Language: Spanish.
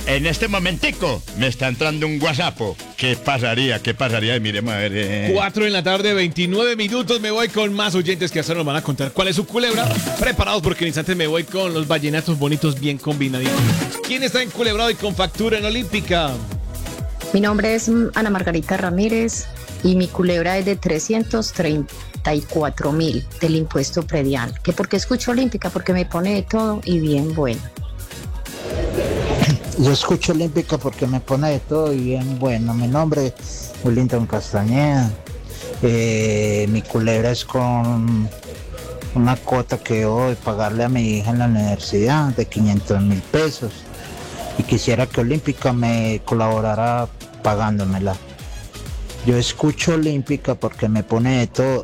En este momentico me está entrando un WhatsApp. ¿Qué pasaría? ¿Qué pasaría? Miremos a ver. 4 en la tarde, 29 minutos. Me voy con más oyentes que hasta nos van a contar cuál es su culebra. Preparados porque en instantes me voy con los vallenatos bonitos bien combinaditos. ¿Quién está enculebrado y con factura en Olímpica? Mi nombre es Ana Margarita Ramírez y mi culebra es de 334.000 del impuesto predial. ¿Que por qué escucho Olímpica? Porque me pone de todo y bien bueno. Yo escucho Olímpica porque me pone de todo y bien bueno. Mi nombre es Willington Castañeda. Mi culebra es con una cuota que debo de pagarle a mi hija en la universidad de 500.000 pesos. Y quisiera que Olímpica me colaborara pagándomela. Yo escucho Olímpica porque me pone de todo